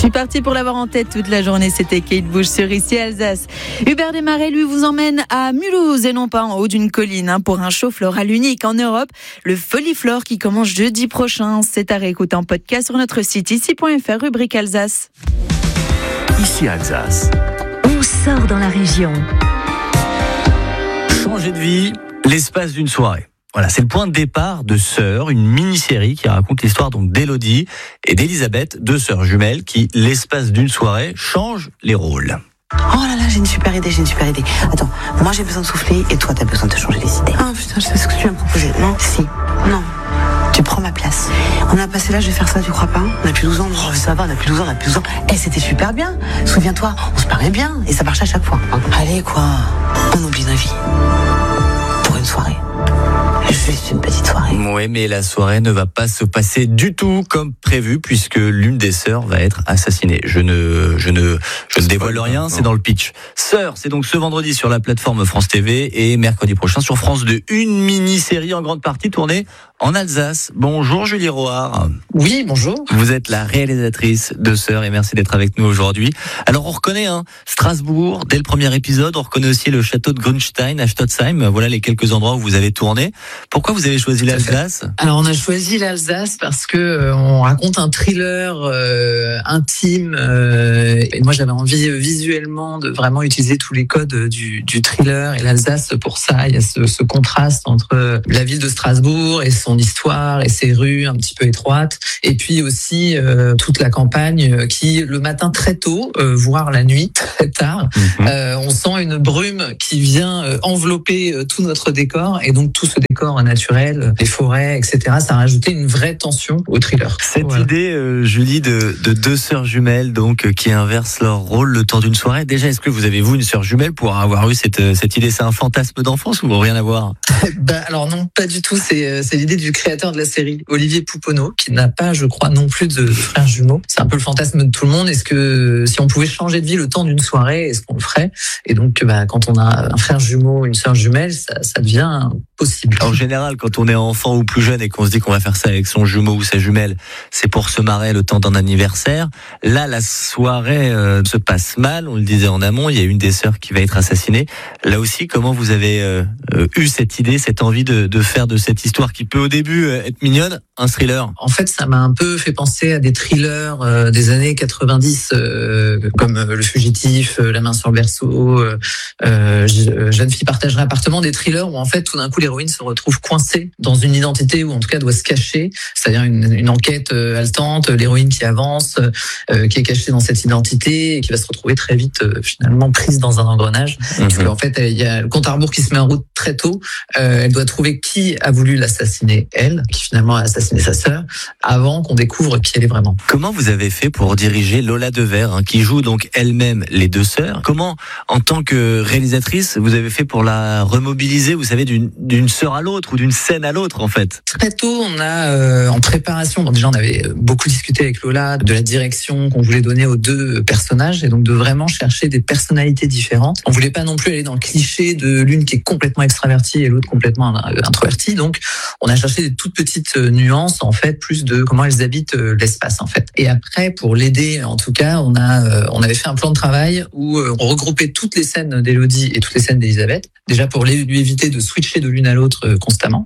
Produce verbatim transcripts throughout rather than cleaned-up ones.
suis partie pour l'avoir en tête toute la journée. C'était Kate Bush sur Ici Alsace. Hubert Desmarais, lui, vous emmène à Mulhouse et non pas en haut d'une colline hein, pour un show floral unique en Europe. Le Foliflore qui commence jeudi prochain. C'est à réécouter en podcast sur notre site ici point f r, rubrique Alsace. Ici Alsace. On sort dans la région. Changer de vie, l'espace d'une soirée. Voilà, c'est le point de départ de Sœurs, une mini-série qui raconte l'histoire donc d'Élodie et d'Elisabeth, deux sœurs jumelles qui, l'espace d'une soirée, changent les rôles. Oh là là, j'ai une super idée, j'ai une super idée. Attends, moi j'ai besoin de souffler et toi t'as besoin de te changer les idées. Ah putain, je sais ce que tu vas me proposer. Non, si, non. Tu prends ma place. On a passé l'âge de faire ça, tu crois pas? On a plus douze ans. Oh, ça va, on a plus douze ans, on a plus douze ans. Eh, c'était super bien. Souviens-toi, on se parlait bien et ça marchait à chaque fois. Hein. Allez, quoi. On oublie nos vies. Pour une soirée. Juste une petite soirée. Oui, mais la soirée ne va pas se passer du tout comme prévu puisque l'une des sœurs va être assassinée. Je ne, je ne, je ne dévoile rien, c'est dans le pitch. Sœurs, c'est donc ce vendredi sur la plateforme France T V et mercredi prochain sur France deux. Une mini-série en grande partie tournée en Alsace. Bonjour Julie Roard. Oui, bonjour. Vous êtes la réalisatrice de Sœurs et merci d'être avec nous aujourd'hui. Alors on reconnaît hein, Strasbourg dès le premier épisode, on reconnaît aussi le château de Grunstein à Stotzheim. Voilà les quelques endroits où vous avez tourné. Pourquoi vous avez choisi l'Alsace ? Alors on a choisi l'Alsace parce que euh, on raconte un thriller euh, intime euh, et moi j'avais envie euh, visuellement de vraiment utiliser tous les codes du, du thriller et l'Alsace pour ça. Il y a ce, ce contraste entre la ville de Strasbourg et son histoire et ses rues un petit peu étroites et puis aussi euh, toute la campagne qui le matin très tôt, euh, voire la nuit très tard, mmh. euh, on sent une brume qui vient euh, envelopper euh, tout notre décor et donc tout ce décor naturel, les forêts, et cetera. Ça a rajouté une vraie tension au thriller. Cette voilà. idée, euh, Julie, de, de deux sœurs jumelles donc euh, qui inversent leur rôle le temps d'une soirée. Déjà, est-ce que vous avez vous une sœur jumelle pour avoir eu cette cette idée? C'est un fantasme d'enfance ou rien à voir? Bah alors non, pas du tout. C'est c'est l'idée du créateur de la série, Olivier Pouponneau, qui n'a pas, je crois, non plus de frères jumeaux. C'est un peu le fantasme de tout le monde. Est-ce que si on pouvait changer de vie le temps d'une soirée, est-ce qu'on le ferait? Et donc, bah, quand on a un frère jumeau, une sœur jumelle, ça, ça devient possible. En général, quand on est enfant ou plus jeune et qu'on se dit qu'on va faire ça avec son jumeau ou sa jumelle, c'est pour se marrer le temps d'un anniversaire. Là, la soirée euh, se passe mal. On le disait en amont, il y a une des sœurs qui va être assassinée. Là aussi, comment vous avez euh, euh, eu cette idée, cette envie de, de faire de cette histoire qui peut au début euh, être mignonne, un thriller? En fait, ça m'a un peu fait penser à des thrillers euh, des années quatre-vingt-dix, euh, comme euh, Le Fugitif, euh, La main sur le berceau, euh, euh, Jeune fille partagerait appartement, des thrillers où en fait, tout d'un coup, l'héroïne se retrouve coincée dans une identité ou en tout cas doit se cacher, c'est-à-dire une, une enquête euh, haletante, l'héroïne qui avance, euh, qui est cachée dans cette identité et qui va se retrouver très vite euh, finalement prise dans un engrenage. Mm-hmm. Parce qu'en fait, il y a le compte à rebours qui se met en route très tôt. Euh, elle doit trouver qui a voulu l'assassiner, elle, qui finalement a assassiné sa sœur, avant qu'on découvre qui elle est vraiment. Comment vous avez fait pour diriger Lola Devers, hein, qui joue donc elle-même les deux sœurs? Comment, en tant que réalisatrice, vous avez fait pour la remobiliser, vous savez, d'une, d'une sœur à l'autre ou d'une scène à l'autre, en fait? Très tôt, on a, euh, en préparation, bon, déjà on avait beaucoup discuté avec Lola de la direction qu'on voulait donner aux deux personnages et donc de vraiment chercher des personnalités différentes. On voulait pas non plus aller dans le cliché de l'une qui est complètement extravertie et l'autre complètement introvertie. Donc, on a cherché des toutes petites nuances, en fait, plus de comment elles habitent l'espace, en fait. Et après, pour l'aider, en tout cas, on a, on avait fait un plan de travail où on regroupait toutes les scènes d'Élodie et toutes les scènes d'Elisabeth. Déjà pour lui éviter de switcher de l'une à l'autre constamment.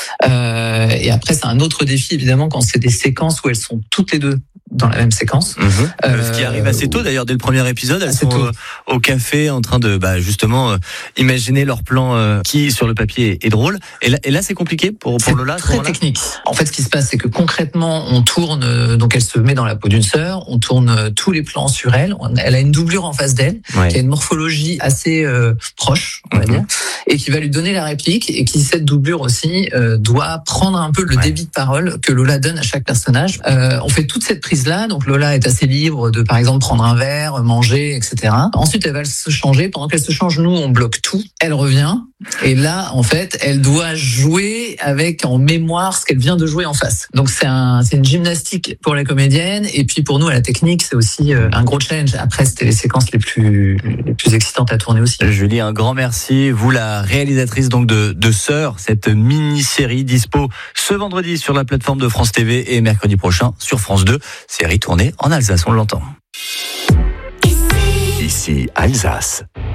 Euh, et après, c'est un autre défi, évidemment, quand c'est des séquences où elles sont toutes les deux dans la même séquence. Mmh. Euh, Ce qui arrive assez tôt, d'ailleurs, dès le premier épisode, elles sont euh, au café en train de, bah, justement, euh, imaginer leur plan euh, qui, sur le papier, est drôle. Et là, et là c'est compliqué pour, pour Lola. C'est très technique. En fait, ce qui se passe, c'est que concrètement, on tourne, euh, donc elle se met dans la peau d'une sœur, on tourne euh, tous les plans sur elle. On, elle a une doublure en face d'elle, ouais. qui a une morphologie assez euh, proche, on va mmh. dire, et qui va lui donner la réplique, et qui, cette doublure aussi, euh, doit prendre un peu le ouais. débit de parole que Lola donne à chaque personnage. Euh, on fait toute cette prise-là, donc Lola est assez libre de, par exemple, prendre un verre, manger, et cetera. Ensuite, elle va se changer. Pendant qu'elle se change, nous, on bloque tout. Elle revient. Et là, en fait, elle doit jouer avec en mémoire ce qu'elle vient de jouer en face. Donc, c'est un, c'est une gymnastique pour la comédienne. Et puis, pour nous, à la technique, c'est aussi un gros challenge. Après, c'était les séquences les plus, les plus excitantes à tourner aussi. Julie, un grand merci. Vous, la réalisatrice donc de, de Sœurs, cette mini-série dispo ce vendredi sur la plateforme de France T V et mercredi prochain sur France deux. Série tournée en Alsace, on l'entend. ici Alsace.